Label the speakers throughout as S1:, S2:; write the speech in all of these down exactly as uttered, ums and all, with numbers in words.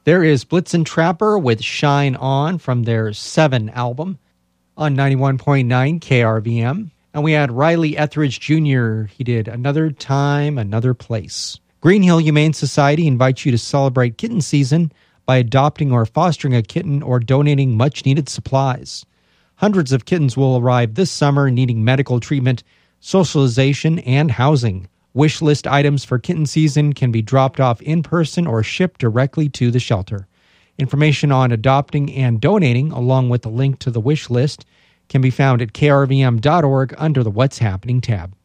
S1: There is Blitzen Trapper with Shine On from their Seven album on ninety-one point nine K R V M. And we had Riley Etheridge Junior He did Another Time, Another Place. Green Hill Humane Society invites you to celebrate kitten season by adopting or fostering a kitten or donating much-needed supplies. Hundreds of kittens will arrive this summer needing medical treatment, socialization, and housing. Wish list items for kitten season can be dropped off in person or shipped directly to the shelter. Information on adopting and donating, along with the link to the wish list, can be found at K R V M dot org under the What's Happening tab.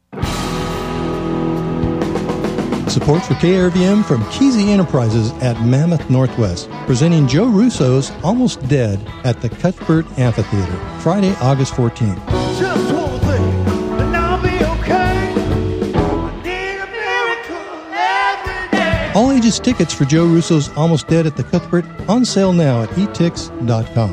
S2: Support for K R V M from Kesey Enterprises at Mammoth Northwest, presenting Joe Russo's Almost Dead at the Cuthbert Amphitheater, Friday, August fourteenth.
S3: Just one thing, and I'll be okay. I need a miracle every day.
S2: All ages tickets for Joe Russo's Almost Dead at the Cuthbert on sale now at e tix dot com.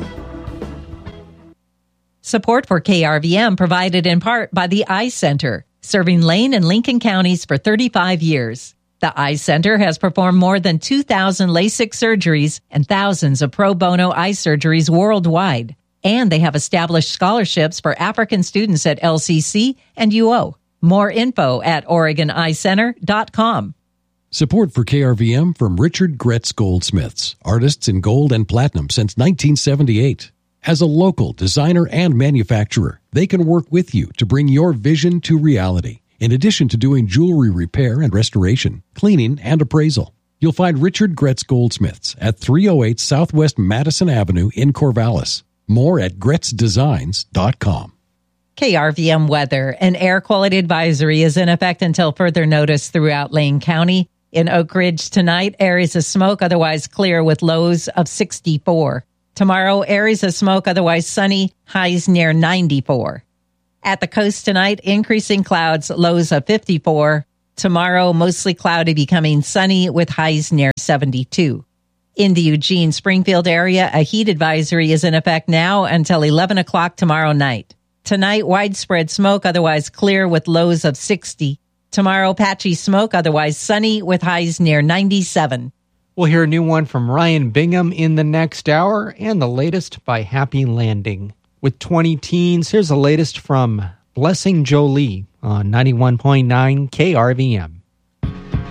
S4: Support for K R V M provided in part by the Eye Center, serving Lane and Lincoln counties for thirty-five years. The Eye Center has performed more than two thousand LASIK surgeries and thousands of pro bono eye surgeries worldwide. And they have established scholarships for African students at L C C and U O. More info at oregon eye center dot com.
S5: Support for K R V M from Richard Gretz Goldsmiths, artists in gold and platinum since nineteen seventy-eight. As a local designer and manufacturer, they can work with you to bring your vision to reality. In addition to doing jewelry repair and restoration, cleaning, and appraisal, you'll find Richard Gretz Goldsmiths at three oh eight Southwest Madison Avenue in Corvallis. More at gretz designs dot com.
S4: K R V M weather. An air quality advisory is in effect until further notice throughout Lane County. In Oak Ridge tonight, areas of smoke, otherwise clear with lows of sixty-four. Tomorrow, areas of smoke, otherwise sunny, highs near ninety-four. At the coast tonight, increasing clouds, lows of fifty-four. Tomorrow, mostly cloudy, becoming sunny with highs near seventy-two. In the Eugene-Springfield area, a heat advisory is in effect now until eleven o'clock tomorrow night. Tonight, widespread smoke, otherwise clear with lows of sixty. Tomorrow, patchy smoke, otherwise sunny with highs near ninety-seven.
S1: We'll hear a new one from Ryan Bingham in the next hour, and the latest by Happy Landing. With twenty teens, here's the latest from Blessing Jolie on ninety-one point nine K R V M.